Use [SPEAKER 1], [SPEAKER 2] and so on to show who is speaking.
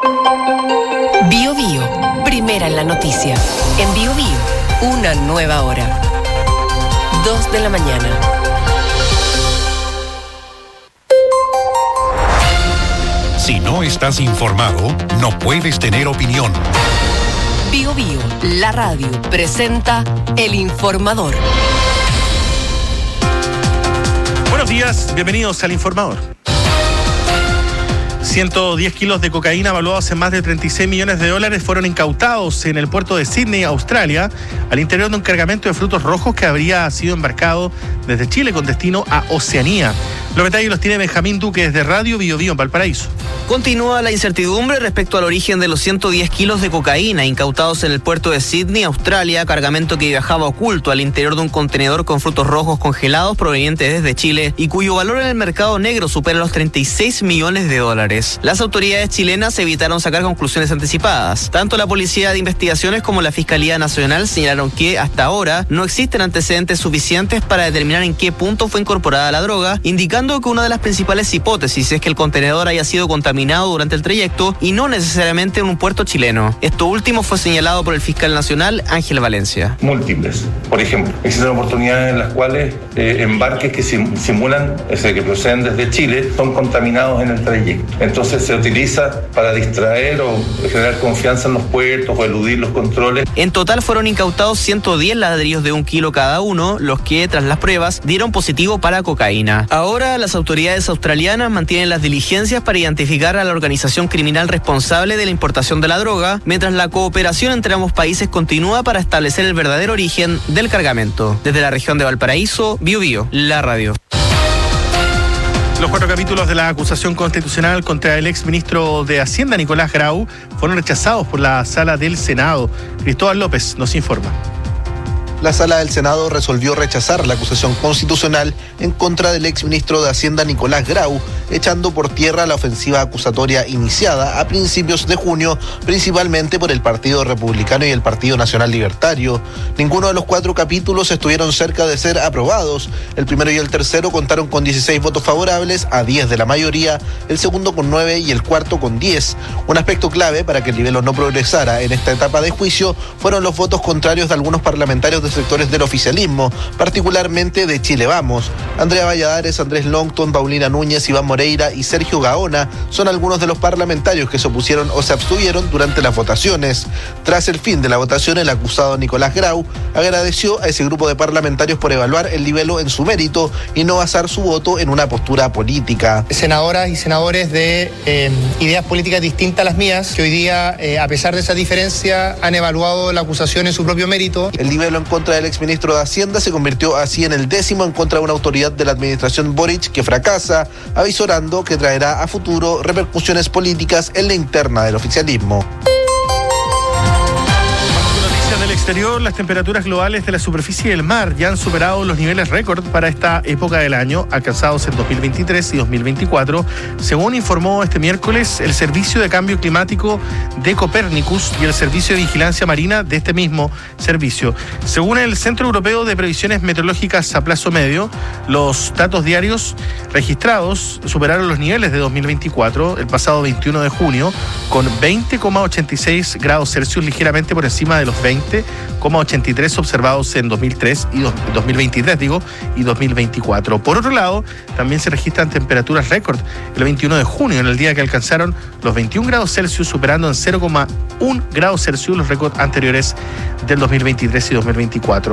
[SPEAKER 1] Bio Bio, primera en la noticia. En Bio Bio, una nueva hora. 2 de la mañana.
[SPEAKER 2] Si no estás informado, no puedes tener opinión.
[SPEAKER 1] Bio Bio, la radio, presenta El Informador.
[SPEAKER 3] Buenos días, bienvenidos al Informador. 110 kilos de cocaína valuados en más de 36 millones de dólares fueron incautados en el puerto de Sydney, Australia, al interior de un cargamento de frutos rojos que habría sido embarcado desde Chile con destino a Oceanía. Los detalles los tiene Benjamín Duque desde Radio Bio Bio en Valparaíso.
[SPEAKER 4] Continúa la incertidumbre respecto al origen de los 110 kilos de cocaína incautados en el puerto de Sydney, Australia, cargamento que viajaba oculto al interior de un contenedor con frutos rojos congelados provenientes desde Chile y cuyo valor en el mercado negro supera los 36 millones de dólares. Las autoridades chilenas evitaron sacar conclusiones anticipadas. Tanto la Policía de Investigaciones como la Fiscalía Nacional señalaron que, hasta ahora, no existen antecedentes suficientes para determinar en qué punto fue incorporada la droga, indicando que una de las principales hipótesis es que el contenedor haya sido contaminado durante el trayecto y no necesariamente en un puerto chileno. Esto último fue señalado por el fiscal nacional Ángel Valencia.
[SPEAKER 5] Múltiples. Por ejemplo, existen oportunidades en las cuales embarques que simulan, que proceden desde Chile, son contaminados en el trayecto. Entonces se utiliza para distraer o generar confianza en los puertos o eludir los controles.
[SPEAKER 4] En total fueron incautados 110 ladrillos de 1 kilo cada uno, los que, tras las pruebas, dieron positivo para cocaína. Ahora, las autoridades australianas mantienen las diligencias para identificar a la organización criminal responsable de la importación de la droga, mientras la cooperación entre ambos países continúa para establecer el verdadero origen del cargamento. Desde la región de Valparaíso, Bio Bio, la radio.
[SPEAKER 3] Los 4 capítulos de la acusación constitucional contra el exministro de Hacienda, Nicolás Grau, fueron rechazados por la Sala del Senado. Cristóbal López nos informa.
[SPEAKER 6] La Sala del Senado resolvió rechazar la acusación constitucional en contra del exministro de Hacienda Nicolás Grau, echando por tierra la ofensiva acusatoria iniciada a principios de junio, principalmente por el Partido Republicano y el Partido Nacional Libertario. Ninguno de los 4 capítulos estuvieron cerca de ser aprobados. El primero y el tercero contaron con 16 votos favorables a 10 de la mayoría, el segundo con 9 y el cuarto con 10. Un aspecto clave para que el libelo no progresara en esta etapa de juicio fueron los votos contrarios de algunos parlamentarios de sectores del oficialismo, particularmente de Chile Vamos. Andrea Valladares, Andrés Longton, Paulina Núñez, Iván Moreira y Sergio Gaona son algunos de los parlamentarios que se opusieron o se abstuvieron durante las votaciones. Tras el fin de la votación, el acusado Nicolás Grau agradeció a ese grupo de parlamentarios por evaluar el libelo en su mérito y no basar su voto en una postura política.
[SPEAKER 7] Senadoras y senadores de ideas políticas distintas a las mías, que hoy día, a pesar de esa diferencia, han evaluado la acusación en su propio mérito.
[SPEAKER 6] El libelo en contra del exministro de Hacienda se convirtió así en el 10º en contra de una autoridad de la administración Boric que fracasa, avisorando que traerá a futuro repercusiones políticas en la interna del oficialismo.
[SPEAKER 3] Del exterior, las temperaturas globales de la superficie del mar ya han superado los niveles récord para esta época del año, alcanzados en 2023 y 2024, según informó este miércoles el Servicio de Cambio Climático de Copernicus y el Servicio de Vigilancia Marina de este mismo servicio. Según el Centro Europeo de Previsiones Meteorológicas a plazo medio, los datos diarios registrados superaron los niveles de 2024 el pasado 21 de junio, con 20,86 grados Celsius, ligeramente por encima de los 20,83 observados en 2023 y 2024. Por otro lado, también se registran temperaturas récord el 21 de junio, en el día que alcanzaron los 21 grados Celsius, superando en 0,1 grados Celsius los récords anteriores del 2023 y 2024.